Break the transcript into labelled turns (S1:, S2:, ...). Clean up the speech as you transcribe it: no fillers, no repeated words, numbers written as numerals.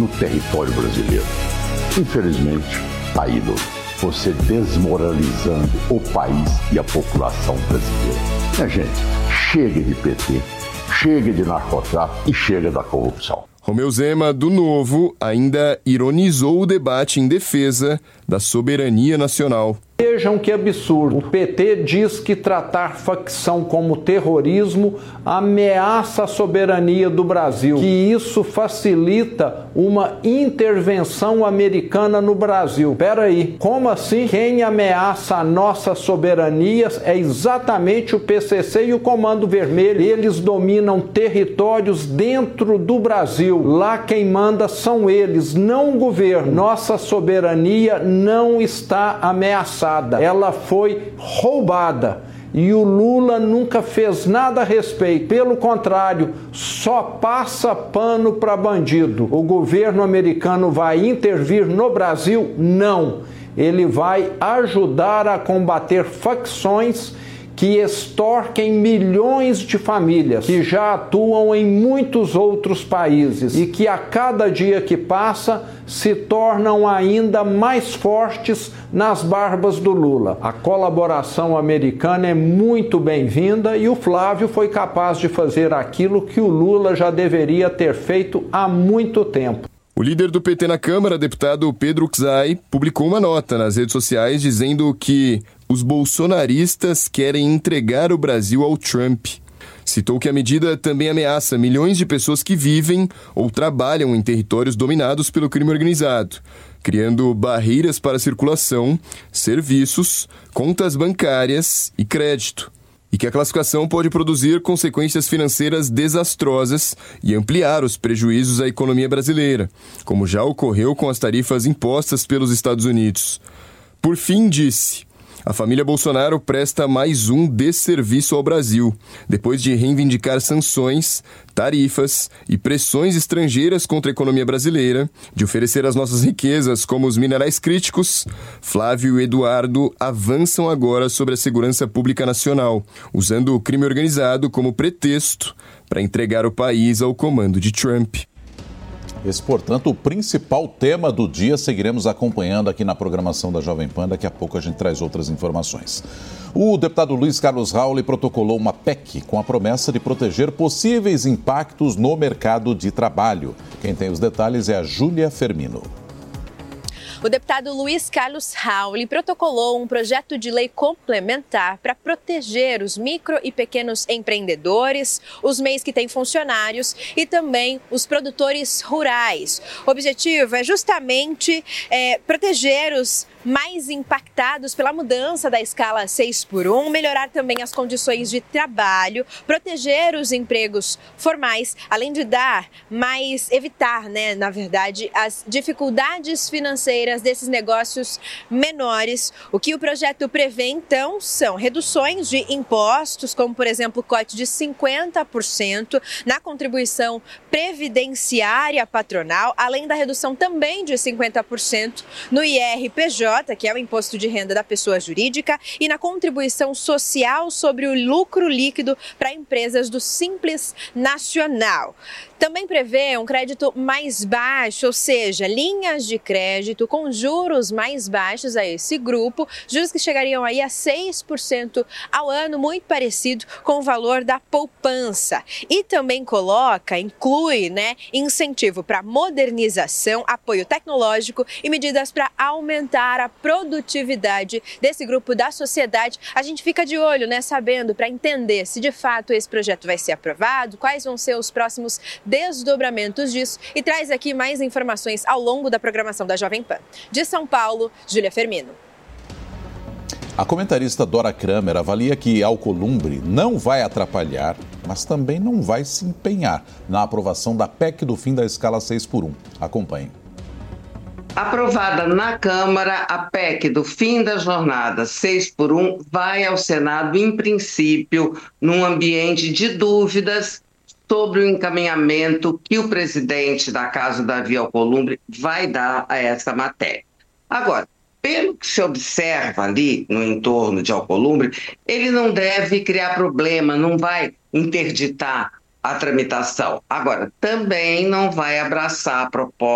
S1: no território brasileiro. Infelizmente, tá aí, Lula, você desmoralizando o país e a população brasileira. Minha gente, chega de PT, chega de narcotráfico e chega da corrupção.
S2: Romeu Zema, do Novo, ainda ironizou o debate em defesa da soberania nacional.
S3: Vejam que absurdo. O PT diz que tratar facção como terrorismo ameaça a soberania do Brasil, que isso facilita uma intervenção americana no Brasil. Peraí, como assim? Quem ameaça a nossa soberania é exatamente o PCC e o Comando Vermelho. Eles dominam territórios dentro do Brasil. Lá quem manda são eles, não o governo. Nossa soberania não está ameaçada. Ela foi roubada e o Lula nunca fez nada a respeito. Pelo contrário, só passa pano para bandido. O governo americano vai intervir no Brasil? Não. Ele vai ajudar a combater facções que extorquem milhões de famílias, que já atuam em muitos outros países e que a cada dia que passa se tornam ainda mais fortes nas barbas do Lula. A colaboração americana é muito bem-vinda e o Flávio foi capaz de fazer aquilo que o Lula já deveria ter feito há muito tempo.
S2: O líder do PT na Câmara, deputado Pedro Czai, publicou uma nota nas redes sociais dizendo que os bolsonaristas querem entregar o Brasil ao Trump. Citou que a medida também ameaça milhões de pessoas que vivem ou trabalham em territórios dominados pelo crime organizado, criando barreiras para circulação, serviços, contas bancárias e crédito. E que a classificação pode produzir consequências financeiras desastrosas e ampliar os prejuízos à economia brasileira, como já ocorreu com as tarifas impostas pelos Estados Unidos. Por fim, disse: a família Bolsonaro presta mais um desserviço ao Brasil, depois de reivindicar sanções, tarifas e pressões estrangeiras contra a economia brasileira, de oferecer as nossas riquezas como os minerais críticos. Flávio e Eduardo avançam agora sobre a segurança pública nacional, usando o crime organizado como pretexto para entregar o país ao comando de Trump.
S4: Esse, portanto, o principal tema do dia. Seguiremos acompanhando aqui na programação da Jovem Pan. Daqui a pouco a gente traz outras informações. O deputado Luiz Carlos Rauli protocolou uma PEC com a promessa de proteger possíveis impactos no mercado de trabalho. Quem tem os detalhes é a Júlia Fermino.
S5: O deputado Luiz Carlos Rauli protocolou um projeto de lei complementar para proteger os micro e pequenos empreendedores, os MEIs que têm funcionários e também os produtores rurais. O objetivo é justamente proteger os mais impactados pela mudança da escala 6x1, melhorar também as condições de trabalho, proteger os empregos formais, além de evitar, na verdade, as dificuldades financeiras desses negócios menores. O que o projeto prevê, então, são reduções de impostos, como, por exemplo, o corte de 50% na contribuição previdenciária patronal, além da redução também de 50% no IRPJ, que é o imposto de renda da pessoa jurídica, e na contribuição social sobre o lucro líquido para empresas do Simples Nacional. Também prevê um crédito mais baixo, ou seja, linhas de crédito com juros mais baixos a esse grupo, juros que chegariam aí a 6% ao ano, muito parecido com o valor da poupança. E também inclui, incentivo para modernização, apoio tecnológico e medidas para aumentar a produtividade desse grupo da sociedade. A gente fica de olho, sabendo, para entender se de fato esse projeto vai ser aprovado, quais vão ser os próximos desdobramentos disso, e traz aqui mais informações ao longo da programação da Jovem Pan. De São Paulo, Júlia Fermino.
S4: A comentarista Dora Kramer avalia que Alcolumbre não vai atrapalhar, mas também não vai se empenhar na aprovação da PEC do fim da escala 6x1. Acompanhe.
S6: Aprovada na Câmara, a PEC do fim da jornada 6x1 vai ao Senado, em princípio, num ambiente de dúvidas sobre o encaminhamento que o presidente da Casa, Davi Alcolumbre, vai dar a essa matéria. Agora, pelo que se observa ali no entorno de Alcolumbre, ele não deve criar problema, não vai interditar a tramitação. Agora, também não vai abraçar a proposta